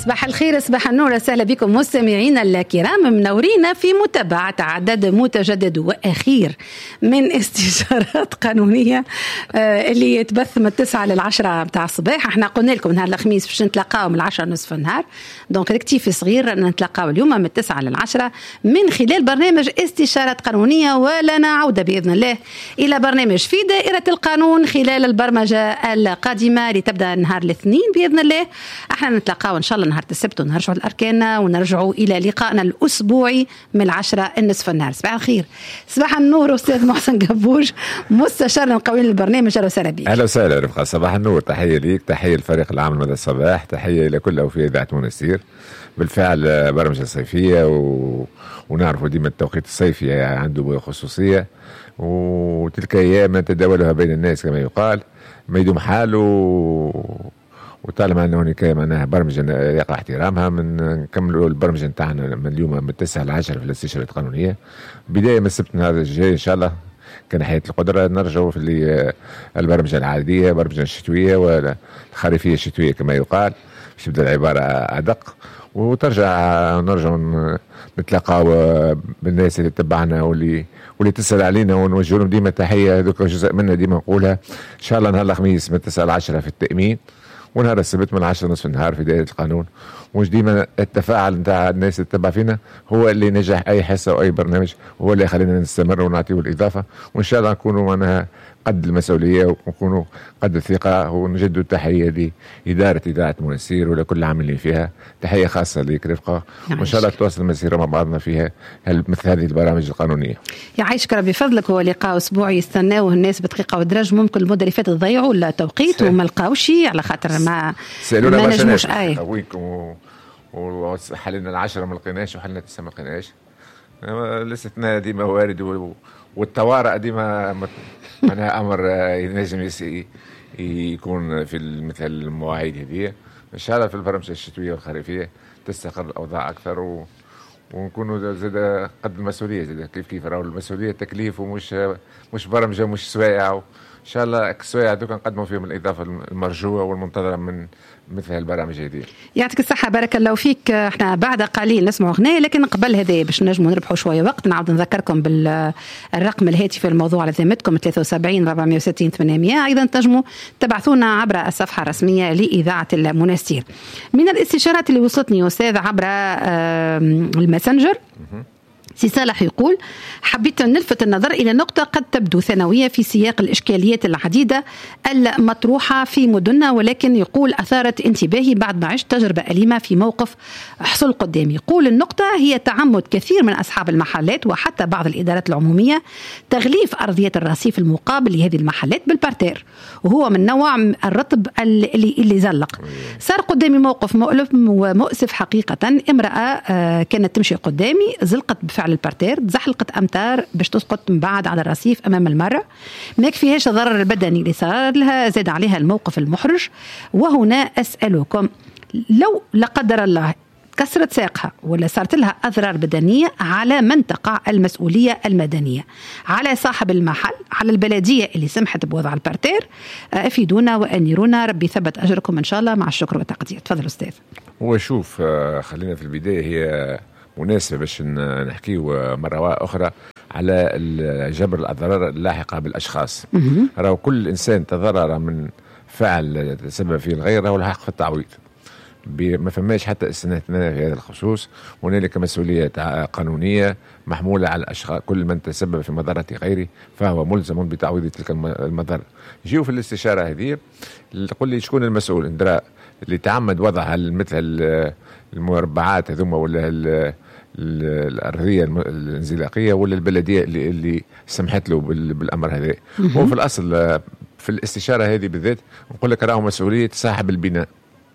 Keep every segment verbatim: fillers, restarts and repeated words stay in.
صباح الخير، صباح النور، سهلا بكم مستمعينا الكرام، منورين في متابعة عدد متجدد وأخير من استشارات قانونية اللي يتبث من التسعة للعشرة بتاع الصباح. احنا قلنا لكم نهار الخميس باش نتلاقاو من العشرة نصف النهار، دونك ركتيفي صغير نتلاقاو اليوم من التسعة للعشرة من خلال برنامج استشارات قانونية، ولنا عودة بإذن الله إلى برنامج في دائرة القانون خلال البرمجة القادمة اللي تبدأ نهار الاثنين بإذن الله. احنا نتلاقاو ان شاء الله نهار السبت ونرجعوا الاركان ونرجعوا الى لقائنا الاسبوعي من العشرة النصف النهار. صباح الخير، صباح النور استاذ محسن قبوج مستشار المقاولين البرنامج. اهلا وسهلا بك. اهلا وسهلا رفقه، صباح النور، تحيه ليك، تحيه للفريق العام مدى الصباح، تحيه الى كل اوفياء اذاعه منستير. بالفعل برمجه صيفيه و... ونعرفوا ديما التوقيت الصيفي عنده خصوصيه، وتلك ايام نتداولها بين الناس كما يقال، ما يدوم حاله وطالما انه هناك معناها برمجه يقع احترامها. من نكملوا البرمجه نتاعنا من اليوم من التاسع للعشرة في الاستشارات القانونيه، بدايه من السبت النهار الجاي ان شاء الله كان حياة القدره نرجعوا في البرمجه العاديه، البرمجه الشتويه والخريفيه الشتويه كما يقال، باش تبدا العباره ادق وترجع نرجع نتلاقاو بالناس اللي تبعنا واللي واللي تسال علينا ونوجه لهم ديما تحيه. هذوك جزء منا ديما نقولها ان شاء الله. نهار الخميس من التاسع للعشرة في التامين، ونهار السبت من العشرة نصف النهار في دائرة القانون. ومش ديما التفاعل نتاع الناس اللي تتبع فينا هو اللي نجح أي حصة أو أي برنامج، هو اللي خلينا نستمر ونعطيه الإضافة، وإن شاء الله نكونوا معناها قد المسؤولية ونكونوا قد الثقة. ونجدوا التحية لإدارة إذاعة منستير ولكل عاملين فيها، تحية خاصة لك رفقة، وإن شاء الله تواصل المسيرة مع بعضنا فيها مثل هذه البرامج القانونية. يعيشك ربي فضلك. هو لقاء أسبوعي يستناوه الناس بدقيقة ودرج، ممكن المدة اللي فاتت ضيعوا التوقيت وما لقاوش على خاطر ما ما نجموش. أي وينكم وحلنا العشرة ما لقيناش وحلنا تسعة ما لقيناش، الاستثناء ديما وارد والطوارئ ديما معناها امر ينجم يكون في مثل المواعيد هذه. ان شاء الله في البرمجه الشتويه والخريفيه تستقر الاوضاع اكثر و... ونكونوا زاد قد المسؤوليه زاد كيف كيف راهو المسؤوليه تكليف ومش مش برمجه مش سوايع. ان شاء الله السوايع دوك نقدموا فيهم الاضافه المرجوه والمنتظره من مثل هالبرامج هذه. يعطيك الصحه، بارك الله فيك. احنا بعد قليل نسمع اغنيه، لكن قبل هذا باش نجموا نربحوا شويه وقت نعاود نذكركم بالرقم الهاتفي الموضوع على ذمتكم ثلاثة وسبعين أربعمائة وستين ثمانمائة. ايضا تنجموا تبعثونا عبر الصفحه الرسميه لاذاعه المنستير. من الاستشارات اللي وصلتني استاذ عبر الماسنجر، سي صالح يقول: حبيت نلفت النظر إلى نقطة قد تبدو ثانوية في سياق الإشكاليات العديدة المطروحة في مدننا، ولكن يقول أثارت انتباهي بعد ما عشت تجربة أليمة في موقف حصل قدامي. يقول النقطة هي تعمد كثير من أصحاب المحلات وحتى بعض الإدارات العمومية تغليف أرضية الرصيف المقابل لهذه المحلات بالبارتير، وهو من نوع الرطب اللي, اللي زلق. صار قدامي موقف مؤلم ومؤسف حقيقة. امرأة كانت تمشي قدامي، زلقت بفعل البارتير، تزحلقت أمتار باش تسقط من بعد على الرصيف أمام المرة. ما يكفيهاش الضرر البدني اللي صار لها، زاد عليها الموقف المحرج. وهنا أسألكم، لو لا قدر الله كسرت ساقها ولا صارت لها أضرار بدنية، على من تقع المسؤولية المدنية؟ على صاحب المحل، على البلدية اللي سمحت بوضع البارتير؟ أفيدونا وأنيرونا، ربي ثبت أجركم إن شاء الله، مع الشكر والتقدير. تفضل أستاذ. هو شوف، خلينا في البداية هي مناسبة باش نحكي مرة أخرى على جبر الأضرار اللاحقة بالأشخاص. راهو كل إنسان تضرر من فعل تسبب فيه الغير له الحق في التعويض، ما فماش حتى استثناء في هذا الخصوص. هنالك مسؤولية قانونية محمولة على الأشخاص، كل من تسبب في مضرة غيره فهو ملزم بتعويض تلك المضرة. جيو في الاستشارة هذه قل لي شكون المسؤول اللي تعمد وضع مثل المربعات هذوما ولا الأرضية الانزلاقية ولا البلدية اللي, اللي سمحت له بالأمر هذا. هو في الأصل في الاستشارة هذه بالذات نقول لك راهو مسؤولية صاحب البناء،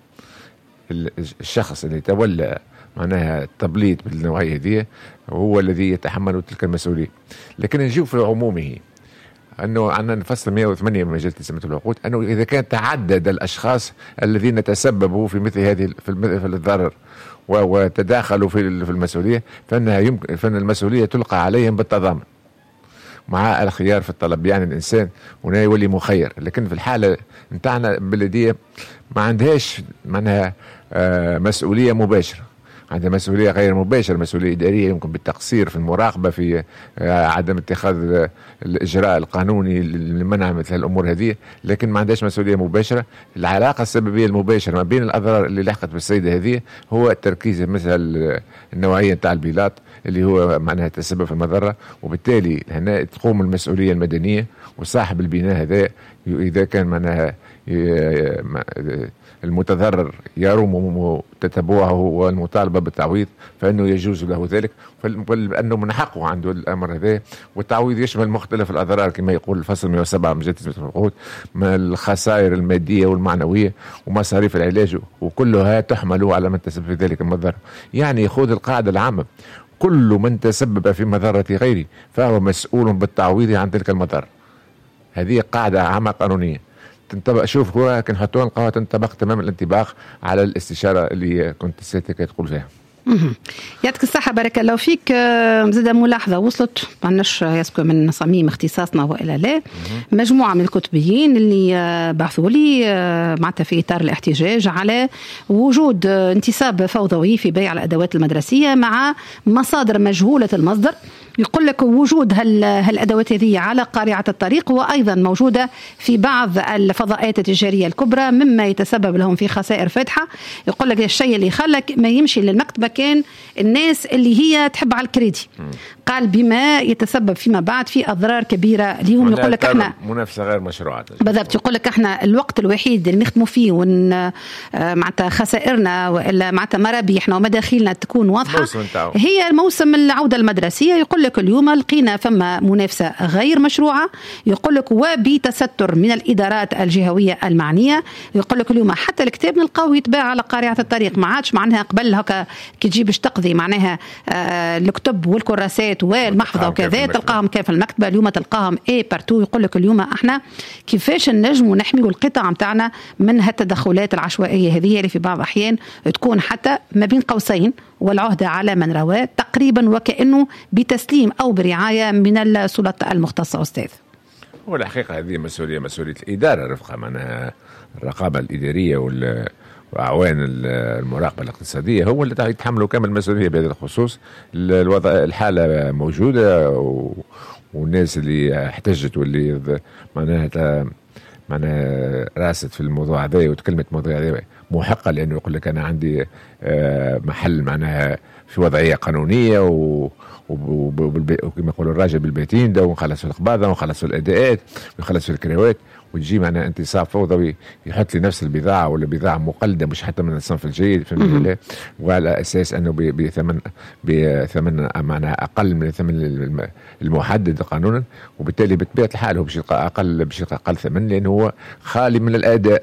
الشخص اللي تولى معناها التبليط بالنوعية هذه هو الذي يتحمل تلك المسؤولية. لكن نجيب في عمومه أنه عندنا الفصل مئة وثمانية من مجلة تسمية العقود، أنه إذا كان تعدد الأشخاص الذين تسببوا في مثل هذه في الضرر وتداخلوا في المسؤولية، فإنها يمكن فإن المسؤولية تلقى عليهم بالتضامن مع الخيار في الطلب. يعني الإنسان هنا يولي مخير. لكن في الحالة نتاعنا بلدية ما عندهاش معناها آه مسؤولية مباشرة، عندها مسؤولية غير مباشرة، مسؤولية إدارية يمكن بالتقصير في المراقبة، في عدم اتخاذ الإجراء القانوني لمنع مثل الأمور هذه، لكن ما عندهاش مسؤولية مباشرة. العلاقة السببية المباشرة ما بين الأضرار اللي لحقت بالسيدة هذه هو التركيز مثل النوعية نتاع البيلاط اللي هو معناها تسبب في المضرة، وبالتالي هنا تقوم المسؤولية المدنية، وصاحب البناء هذا إذا كان معناها المتضرر يروم تتبعه والمطالبة بالتعويض فإنه يجوز له ذلك، لأنه من حقه عنده الأمر هذا. والتعويض يشمل مختلف الأضرار كما يقول الفصل مئة وسبعة من جديد العقود، من الخسائر المادية والمعنوية ومصاريف العلاج، وكلها تحمل على من تسبب في ذلك المضر. يعني يخوض القاعدة العامة كل من تسبب في مضرة غيره فهو مسؤول بالتعويض عن تلك المضرة. هذه قاعدة عامة قانونية تنطبق. شوف هو كان حطوها القاعدة تنطبق تمام الانطباق على الاستشارة اللي كنت سيادتك تقول فيها. يعطيك الصحة بارك الله فيك. زاد ملاحظة وصلت معناش يسكو من صميم اختصاصنا وإلا لا، مجموعة من الكتبيين اللي بعثوا لي معناتها في إطار الاحتجاج على وجود انتساب فوضوي في بيع الأدوات المدرسية مع مصادر مجهولة المصدر. يقول لك وجود هالأدوات هذه على قارعة الطريق وأيضا موجودة في بعض الفضاءات التجارية الكبرى مما يتسبب لهم في خسائر فادحة. يقول لك الشيء اللي خلك ما يمشي للمكتبة كان الناس اللي هي تحب على الكريدي، قال بما يتسبب فيما بعد في أضرار كبيرة ليهم. يقول لك احنا منافسة غير مشروعة بالضبط. يقول لك احنا الوقت الوحيد اللي نخدموا فيه ون معناتها خسائرنا والا معناتها مرابحنا ومداخيلنا تكون واضحة هي الموسم العودة المدرسية. يقول لك اليوم لقينا فما منافسة غير مشروعة، يقول لك وبتستر من الإدارات الجهوية المعنية. يقول لك اليوم حتى الكتاب نلقاوه يتباع على قارعة الطريق، ما عادش معناها قبل هكا كي تجي باش تقضي معناها آه الكتب والكراسات والمحفظة وكذا تلقاهم كيف المكتبة، اليوم تلقاهم اي بارتو. يقول لك اليوم احنا كيفاش نجموا نحميوا القطع متاعنا من هالتدخلات العشوائية هذه اللي في بعض الأحيان تكون حتى ما بين قوسين والعهدة على من رواه تقريبا وكأنه بتسليم أو برعاية من السلطة المختصة. أستاذ هو الحقيقة هذه مسؤولية مسؤولية الإدارة رفقة معناها الرقابة الإدارية وال وأعوان المراقبة الاقتصادية هو اللي يتحملوا كامل المسؤولية بهذا الخصوص. الوضع الحالة موجودة و... والناس اللي احتجت واللي معناها معناها راست في الموضوع هذا وتكلمت موضوع هذا محقة، لأنه يقول لك أنا عندي محل معناها في وضعية قانونية و وكما يقولوا الراجل بالبيتين ده ونخلص في القباضة ونخلص في الأداءات ونخلص في الكراوات، وتجي معنا انتصاب فوضوي يحط لي نفس البضاعة ولا بضاعة مقلدة مش حتى من الصنف الجيد في وعلى أساس أنه بثمن بثمن معناها أقل من الثمن المحدد قانونا، وبالتالي بطبيعة الحال هو باش يلقى أقل باش يلقى أقل ثمن لأنه هو خالي من الأداء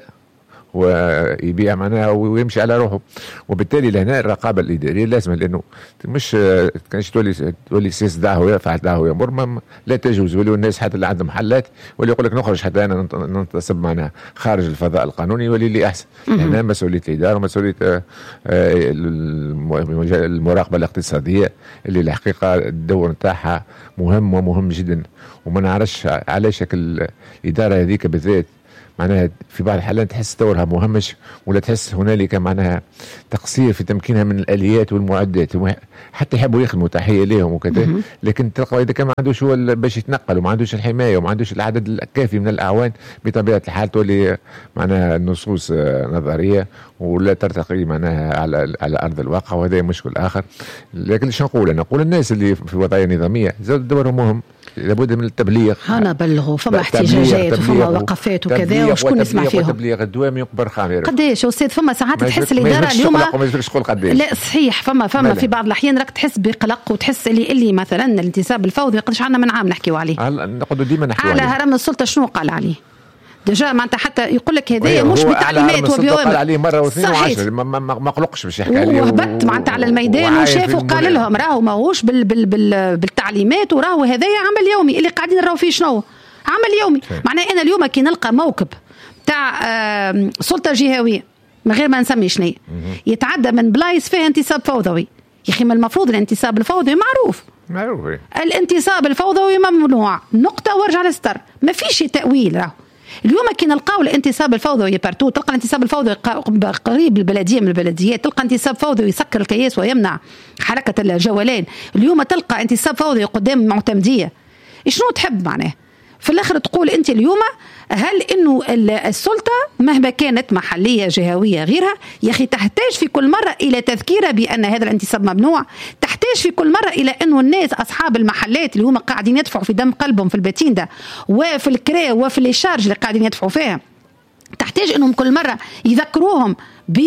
ويبيع معناها ويمشي على روحه. وبالتالي لهنا الرقابه الاداريه لازم، لانه مش كانش تولي تولي سيس دعوه يفعل دعوه يمر لا تجوز، ولي الناس حتى اللي عندهم محلات واللي يقول لك نخرج حتى انا ننتصب معناها خارج الفضاء القانوني ولي اللي احسن. هنا مسؤوليه الاداره ومسؤوليه المراقبه الاقتصاديه اللي الحقيقه الدور نتاعها مهم ومهم جدا، وما نعرفش علاش الاداره هذيك بالذات معناها في بعض الحالات تحس دورها مهمش ولا تحس هنالك معناها تقصير في تمكينها من الآليات والمعدات، حتى يحبوا يخدموا تحية لهم وكذا، لكن تلقى إذا كان ما عندوش هو باش يتنقل وما عندوش الحماية وما عندوش العدد الكافي من الأعوان بطبيعة الحال تولي معناها النصوص نظرية ولا ترتقي معناها على على أرض الواقع، وهذا مشكل آخر. لكن شو نقول؟ نقول الناس اللي في وضعية نظامية زاد دورهم مهم، لابد من التبليغ. أنا بلغوا فما احتجاجات وفما وقفات وكذا وشكون يسمع فيهم؟ تبليغ الدوام يكبر خامر. قداش أستاذ فما ساعات تحس الإدارة اليوم لا صحيح فما فما في بعض الأحيان راك تحس بقلق وتحس اللي اللي مثلا الانتساب الفوضي قداش عنا من عام نحكيوا عليه. نقعدوا ديما نحكيوا عليه. على هرم السلطة شنو قال عليه؟ ديجا معناتها حتى يقول لك هذايا مش بتعليمات وبيوامر. قال عليه مره واثنين وعشرة ما, ما, ما قلقش باش يحكي عليه وهبط معناتها على الميدان وشافوا قال لهم راهو ماهوش بال بال بال بالتعليمات وراهو هذايا عمل يومي اللي قاعدين نراو فيه شنو عمل يومي. معناها انا اليوم كي نلقى موكب تاع سلطه جهويه من غير ما نسمي شنو يتعدى من بلايص فيها انتساب فوضوي، يا اخي ما المفروض الانتساب الفوضوي معروف معروف الانتساب الفوضوي ممنوع نقطه وارجع للستر ما فيش تاويل راهو. اليوم كي نلقاو الانتصاب الفوضوي بارتو، تلقى الانتصاب الفوضوي قريب البلديه من البلديات، تلقى انتصاب فوضوي يسكر الكياس ويمنع حركه الجولان. اليوم تلقى انتصاب فوضوي قدام معتمديه. شنو تحب معناه في الاخر تقول انت اليوم؟ هل انه السلطه مهما كانت محليه جهويه غيرها يا اخي تحتاج في كل مره الى تذكيره بان هذا الانتصاب ممنوع، تحتاج في كل مره الى انه الناس اصحاب المحلات اللي هم قاعدين يدفعوا في دم قلبهم في الباتيندا وفي الكرا وفي الشارج اللي قاعدين يدفعوا فيها، تحتاج انهم كل مره يذكروهم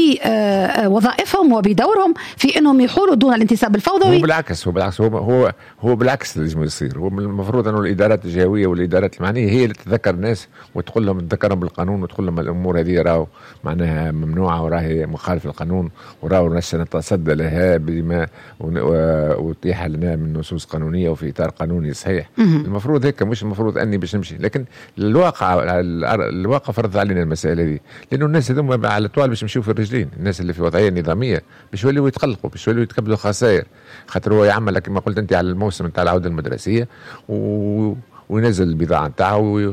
بوظائفهم وبدورهم في انهم يحولوا دون الانتصاب الفوضوي. هو بالعكس هو بالعكس هو هو هو بالعكس اللي لازم يصير. هو المفروض انه الادارات الجهويه والادارات المعنيه هي اللي تتذكر الناس وتقول لهم تذكرهم بالقانون وتقول لهم الامور هذه راهو معناها ممنوعه وراهي مخالف القانون وراهو نتصدى لها بما وتيح لنا من نصوص قانونيه وفي اطار قانوني صحيح. المفروض هيك، مش المفروض اني باش نمشي، لكن الواقع الواقع فرض علينا المسائل هذه، لانه الناس هذوما على الطوال باش نمشيو في الرجلين. الناس اللي في وضعيه نظاميه باش يوليوا يتقلقوا، باش يوليوا يتكبدوا خسائر، خاطر هو يعمل كما قلت انت على الموسم نتاع العوده المدرسيه و... وينزل البضاعه نتاعو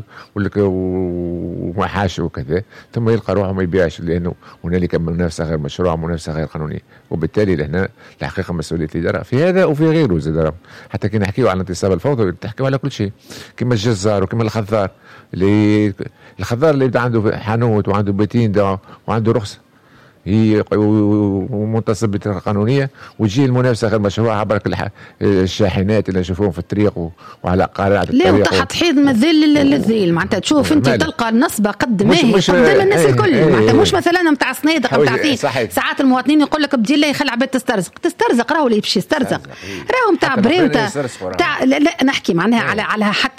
وما حاش وكذا، ثم يلقى روحه ما يبيعش لانه هنالك منافسه غير مشروعه، منافسه غير قانونيه. وبالتالي لهنا الحقيقه مسؤوليه الاداره في هذا وفي غيره زاد. حتى كي نحكيو على الانتصاب الفوضوي تحكيو على كل شيء، كما الجزار وكما الخضار اللي الخضار اللي يبدا عنده حانوت وعنده باتين وعنده رخصه هي ومنتصب بطريقه قانونيه، وتجي المنافسه غير مشروعه عبر الشاحنات اللي نشوفوهم في الطريق وعلى قارعه الطريق. لا وتحت حيض من الذيل للذيل معناتها تشوف انت تلقى النصبه قد ما هي قدام الناس ايه الكل ايه معناتها مش مثلا نتاع صنادق نتاع فين ساعات المواطنين يقول لك بدي الله يخلي عباد تسترزق تسترزق راهو اللي يمشي يسترزق راهو نتاع بريوتا تاع لا, لا نحكي معناها على على حتى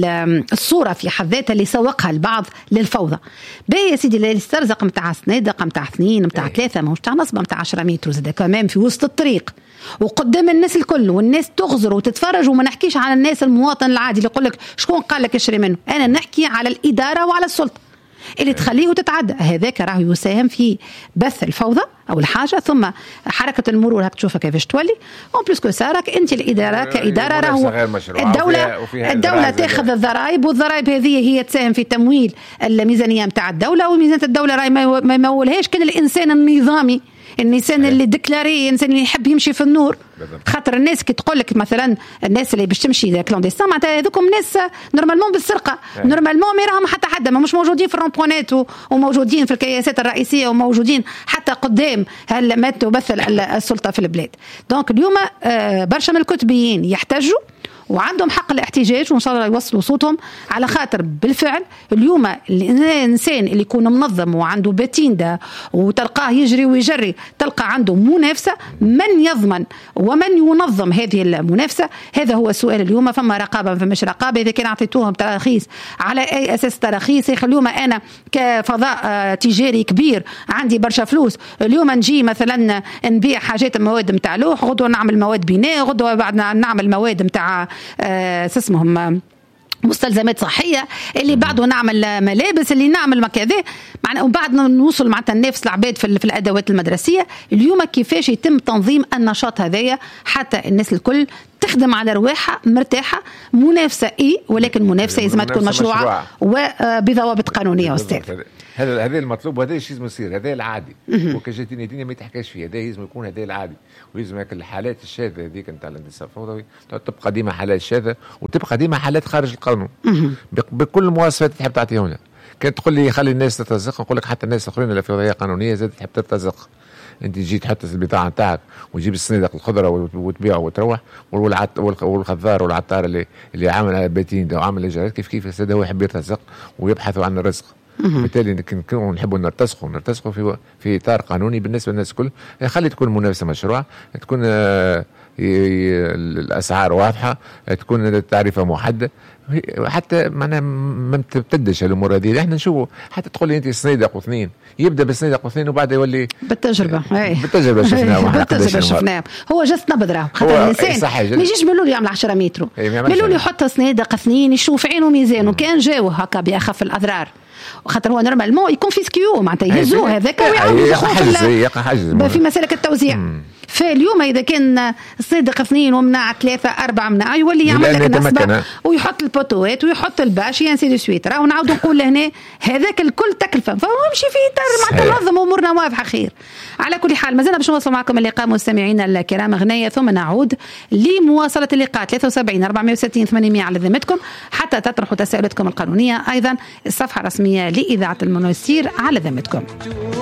الصوره في حد ذاتها اللي سوقها البعض للفوضى. باهي يا سيدي اللي يسترزق نتاع صنادق نتاع اثنين متاع ثلاثة ماهوش تاع نصبة متاع عشرة متر زاد كمان في وسط الطريق وقدام الناس الكل والناس تغزر وتتفرج. وما نحكيش على الناس المواطن العادي اللي يقول لك شكون قال لك اشري منه، انا نحكي على الاداره وعلى السلطه اللي تخليه تتعدى. هذاك راه يساهم في بث الفوضى او الحاجه، ثم حركه المرور هاك تشوفها كيفاش تولي. اون بليس كو سارك انت الاداره كاداره راهو الدوله الدوله تاخذ الضرائب، والضرائب هذه هي تساهم في تمويل الميزانيه نتاع الدوله، وميزانيه الدوله راهي ما يمولهاش كان الانسان النظامي، الانسان اللي ديكلاري، الانسان اللي يحب يمشي في النور. خاطر الناس كي تقول لك مثلا الناس اللي باش تمشي كلونديستان معناتها هذوكم ناس نورمالمون بالسرقه، نورمالمون ما راهم حتى حد ما مش موجودين في الرومبونات وموجودين في الكياسات الرئيسيه وموجودين حتى قدام هل ما تبث السلطه في البلاد. دونك اليوم برشا من الكتبيين يحتاجوا وعندهم حق الاحتجاج وان شاء الله يوصلوا صوتهم، على خاطر بالفعل اليوم الانسان اللي يكون منظم وعنده باتيندا وتلقاه يجري ويجري تلقى عنده منافسه، من يضمن ومن ينظم هذه المنافسه؟ هذا هو السؤال اليوم. فما رقابه فمش رقابه؟ اذا كان اعطيتوهم تراخيص على اي اساس تراخيص؟ يخليهم انا كفضاء تجاري كبير عندي برشا فلوس اليوم نجي مثلا نبيع حاجات المواد نتاع لوح، غدوه نعمل مواد بناء، غدوه بعد نعمل مواد نتاع آه اسمهم مستلزمات صحيه، اللي بعده نعمل ملابس، اللي نعمل مكذا معنا، وبعد نوصل مع نفس العباد في, في الادوات المدرسيه. اليوم كيفاش يتم تنظيم النشاط هذايا حتى الناس الكل تخدم على رواحها مرتاحه؟ منافسه ايه، ولكن منافسه لازم تكون مشروعه وبضوابط قانونيه. استاذ هذا هذا المطلوب وهذا الشيء لازم يصير، هذا العادي. وكجاتيني الدنيا ما يتحكاش فيه، هذا لازم يكون هذا العادي، ولازم هيك الحالات الشاذه هذيك نتاع الانتصاب الفوضوي تبقى ديما حالات شاذه وتبقى ديما حالات خارج القانون بكل المواصفات تحب تعطيهم لها. كانت تقول لي خلي الناس تترزق، نقول لك حتى الناس الاخرين اللي في وضعيه قانونيه زاد تحب تترزق. انت تجي تحط البضاعه نتاعك وتجيب الصنادق الخضره وتبيعه وتروح، والخضار والعطار اللي اللي عامل باتين ده وعامل ايجارات كيف كيف هذا هو يحب يرتزق ويبحثوا عن الرزق. بالتالي نكونوا نحبوا نرتزقوا نرتزقوا في في اطار قانوني بالنسبه للناس الكل. خلي تكون منافسه مشروع، تكون الاسعار واضحه، تكون التعريفه محدده، حتى معنا ما تبتدش الامور هذه. احنا نشوفوا حتى تقول لي انت صنادق واثنين، يبدا بصنادق واثنين وبعد يولي بالتجربه. بالتجربه شفناها بالتجربه شفناها. هو جست نبض راه خاطر الانسان ما يجيش بيقولوا لي يعمل عشرة متر، بيقولوا لي يحط صنادق اثنين يشوف عينه ميزانه، كان جاو هكا باخف الاضرار، وخاطر هو نورمالمون يكون في سكيو معناتها يهزوه هذاك ويعاودوا يدخلوا في مسالك التوزيع. فاليوم اذا كان صدق اثنين ومنع ثلاثه اربعه منع يولي يعمل لك نصبه ويحط البوتوات ويحط الباش ينسي دو سويت. راهو نعاودوا نقول لهنا هذاك الكل تكلفه، فهو يمشي في اطار مع تنظم امورنا واضحه خير. على كل حال مازلنا باش نوصل معكم اللقاء مستمعينا الكرام غنايه، ثم نعود لمواصله اللقاء ثلاثة وسبعين أربعمائة وستين ثمانمائة على ذمتكم حتى تطرحوا تساؤلاتكم القانونيه. ايضا الصفحه الرسميه لاذاعه المنوستير على ذمتكم.